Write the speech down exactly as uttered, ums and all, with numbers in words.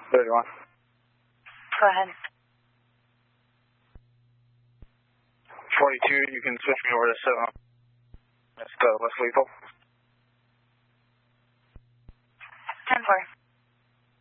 thirty-one. Go ahead. forty-two, you can switch me over to seven. That's uh, less lethal. ten four.